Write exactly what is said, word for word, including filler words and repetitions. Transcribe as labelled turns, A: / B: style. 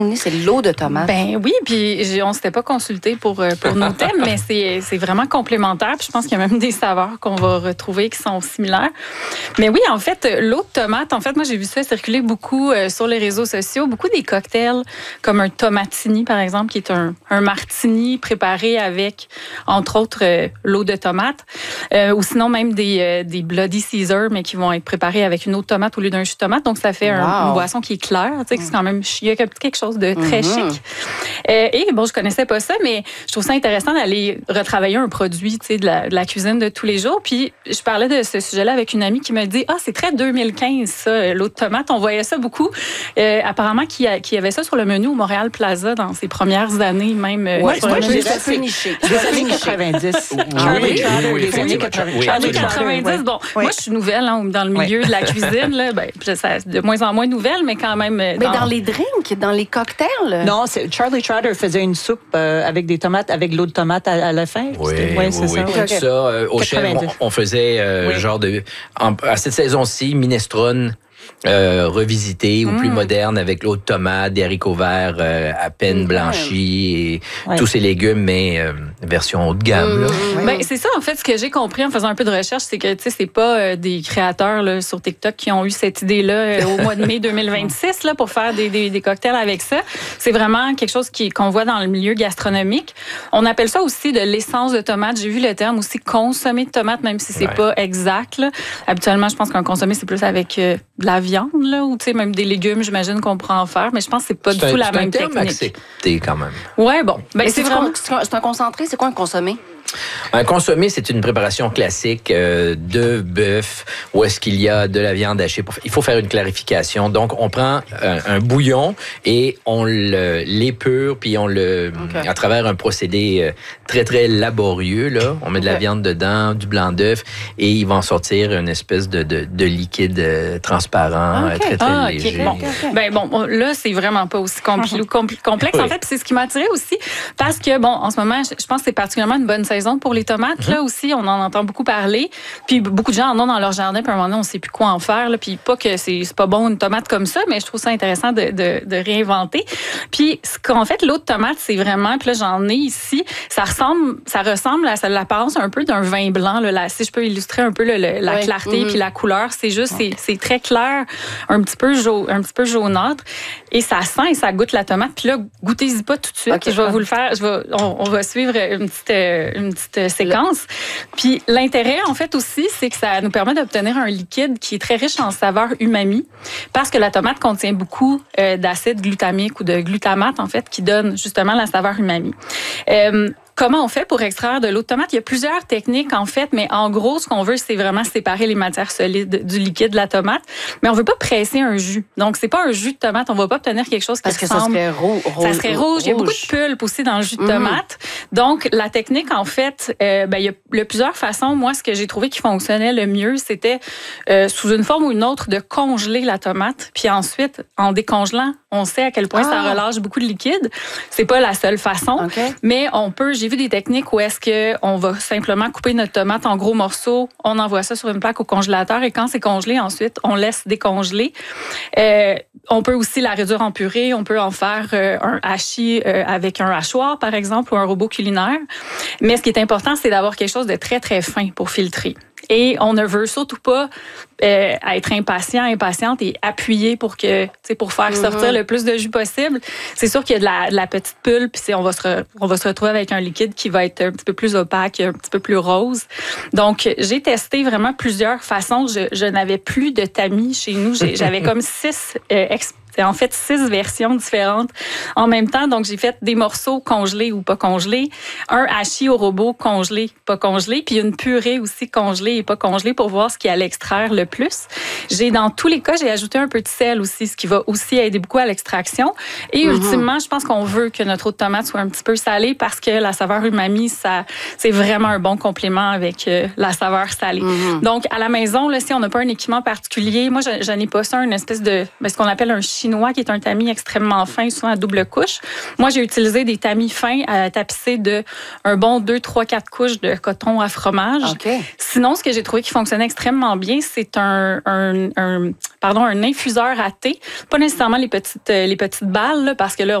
A: C'est l'eau de tomate.
B: Ben oui, puis on ne s'était pas consulté pour, pour nos thèmes, mais c'est, c'est vraiment complémentaire. Puis je pense qu'il y a même des saveurs qu'on va retrouver qui sont similaires. Mais oui, en fait, l'eau de tomate, en fait, moi, j'ai vu ça circuler beaucoup euh, sur les réseaux sociaux. Beaucoup des cocktails, comme un tomatini, par exemple, qui est un, un martini préparé avec, entre autres, euh, l'eau de tomate. Euh, ou sinon, même des, euh, des Bloody Caesar, mais qui vont être préparés avec une eau de tomate au lieu d'un jus de tomate. Donc, ça fait wow. un, une boisson qui est claire. Tu sais, que c'est quand même, il y a quelque chose de très mm-hmm. chic. Euh, et bon, je connaissais pas ça, mais je trouve ça intéressant d'aller retravailler un produit, tu sais, de la, de la cuisine de tous les jours. Puis je parlais de ce sujet-là avec une amie qui me dit, ah, c'est très deux mille quinze ça, l'eau de tomate. On voyait ça beaucoup. Euh, apparemment, qu'il y avait ça sur le menu au Montréal Plaza dans ses premières années, même.
A: Ouais,
B: moi,
A: moi je dirais c'est niché.
C: Les années quatre-vingt-dix.
B: Charlie
C: Les années quatre-vingt-dix.
B: Charlie quatre-vingt-dix. Bon, moi, je suis nouvelle hein, dans le milieu de la cuisine. Là, ben, ça, de moins en moins nouvelle, mais quand même.
A: Mais dans, dans les drinks, dans les cocktails.
C: Non, c'est, Charlie Trotter faisait une soupe euh, avec des tomates, avec l'eau de tomate à, à la fin.
D: Oui,
C: ouais,
D: oui,
C: c'est
D: oui.
C: ça.
D: Okay. Ça euh, au chef, on, on faisait euh, oui. genre de... En, à cette saison-ci, minestrone. Euh, revisité ou mmh. plus moderne avec l'eau de tomate, des haricots verts euh, à peine mmh. blanchis et ouais. tous ces légumes, mais euh, version haut de gamme. Mmh. Là.
B: Oui. Ben, c'est ça, en fait, ce que j'ai compris en faisant un peu de recherche, c'est que c'est pas euh, des créateurs là, sur TikTok qui ont eu cette idée-là euh, au mois de mai deux mille vingt-six là, pour faire des, des, des cocktails avec ça. C'est vraiment quelque chose qui, qu'on voit dans le milieu gastronomique. On appelle ça aussi de l'essence de tomate. J'ai vu le terme aussi consommer de tomate, même si c'est ouais. pas exact. Là. Habituellement, je pense qu'un consommé, c'est plus avec euh, de la viande, là, ou même des légumes, j'imagine qu'on pourra en faire, mais je pense que c'est pas
D: c'est
B: du tout
D: un,
B: la
D: c'est
B: même
D: un terme
B: technique.
D: Accepté quand même.
B: Ouais, bon.
A: Ben, c'est, c'est, vraiment... c'est un concentré, c'est quoi un consommé?
D: Un consommé, c'est une préparation classique euh, de bœuf où est-ce qu'il y a de la viande hachée. Il faut faire une clarification. Donc, on prend un, un bouillon et on le, l'épure, puis on le, okay. à travers un procédé euh, très, très laborieux, là, on met de la okay. viande dedans, du blanc d'œuf, et il va en sortir une espèce de, de, de liquide euh, transparent, okay. très, très ah, léger.
B: Okay. Bon. Okay. Ben bon, là, c'est vraiment pas aussi compl- compl- complexe. Oui. En fait, c'est ce qui m'a attiré aussi, parce que, bon, en ce moment, je pense que c'est particulièrement une bonne saison pour les tomates. Mm-hmm. Là aussi, on en entend beaucoup parler. Puis beaucoup de gens en ont dans leur jardin, puis à un moment donné, on ne sait plus quoi en faire. Là. Puis pas que c'est, c'est pas bon une tomate comme ça, mais je trouve ça intéressant de, de, de réinventer. Puis ce qu'en fait, l'eau de tomate, c'est vraiment, puis là, j'en ai ici, ça ressemble, ça ressemble à ça, l'apparence un peu d'un vin blanc. Là, là, si je peux illustrer un peu le, le, la oui. clarté mm-hmm. puis la couleur, c'est juste, c'est, c'est très clair, un petit peu jaune, un petit peu jaunâtre. Et ça sent et ça goûte la tomate. Puis là, goûtez-y pas tout de suite. Okay. Je vais vous le faire. Je vais, on, on va suivre une petite, une petite séquence. Puis l'intérêt, en fait, aussi, c'est que ça nous permet d'obtenir un liquide qui est très riche en saveurs umami, parce que la tomate contient beaucoup euh, d'acide glutamique ou de glutamate, en fait, qui donne justement la saveur umami. Euh, Comment on fait pour extraire de l'eau de tomate? Il y a plusieurs techniques, en fait, mais en gros, ce qu'on veut, c'est vraiment séparer les matières solides du liquide de la tomate. Mais on veut pas presser un jus. Donc, c'est pas un jus de tomate. On va pas obtenir quelque chose qui
A: Parce que
B: ressemble...
A: ça serait rouge.
B: Ça serait rouge. Il y a beaucoup de pulpe aussi dans le jus de tomate. Mm. Donc, la technique, en fait, euh, ben, il y a, il y a plusieurs façons. Moi, ce que j'ai trouvé qui fonctionnait le mieux, c'était euh, sous une forme ou une autre de congeler la tomate. Puis ensuite, en décongelant, on sait à quel point ah. ça relâche beaucoup de liquide. C'est pas la seule façon. Okay. Mais on peut... J'ai vu des techniques où est-ce qu'on va simplement couper notre tomate en gros morceaux, on envoie ça sur une plaque au congélateur et quand c'est congelé, ensuite, on laisse décongeler. Euh, on peut aussi la réduire en purée, on peut en faire euh, un hachis euh, avec un hachoir, par exemple, ou un robot culinaire. Mais ce qui est important, c'est d'avoir quelque chose de très, très fin pour filtrer. Et on ne veut surtout pas euh, être impatient, impatiente et appuyer pour que, tu sais, pour faire mm-hmm. sortir le plus de jus possible. C'est sûr qu'il y a de la, de la petite pulpe, puis on va se re, on va se retrouver avec un liquide qui va être un petit peu plus opaque, un petit peu plus rose. Donc, j'ai testé vraiment plusieurs façons. Je, je n'avais plus de tamis chez nous. J'ai, j'avais comme six euh, exp- C'est en fait six versions différentes en même temps. Donc, j'ai fait des morceaux congelés ou pas congelés, un hachis au robot congelé, pas congelé, puis une purée aussi congelée et pas congelée pour voir ce qui allait extraire le plus. J'ai, dans tous les cas, j'ai ajouté un peu de sel aussi, ce qui va aussi aider beaucoup à l'extraction. Et mm-hmm. ultimement, je pense qu'on veut que notre eau de tomate soit un petit peu salée parce que la saveur umami, ça, c'est vraiment un bon complément avec euh, la saveur salée. Mm-hmm. Donc, à la maison, là, si on n'a pas un équipement particulier, moi, je, je n'ai pas ça, une espèce de, ce qu'on appelle un chinois, qui est un tamis extrêmement fin, souvent à double couche. Moi, j'ai utilisé des tamis fins à tapisser de un bon deux, trois, quatre couches de coton à fromage.
A: Okay.
B: Sinon, ce que j'ai trouvé qui fonctionnait extrêmement bien, c'est un, un, un, pardon, un infuseur à thé. Pas nécessairement les petites, les petites balles, là, parce que là,